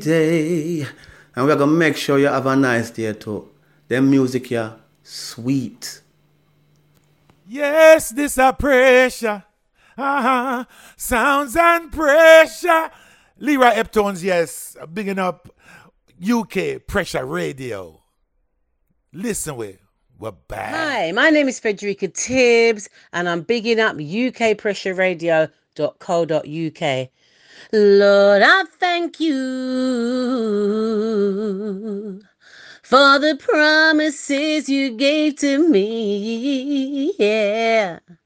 day. And we're gonna make sure you have a nice day too. Them music here, sweet. Yes, this a pressure. Sounds and pressure. Leroy Eptones, yes. Bigging up UK Pressure Radio. Listen, we're back. Hi, my name is Frederica Tibbs, and I'm bigging up ukpressureradio.co.uk. Lord, I thank you for the promises you gave to me. Yeah.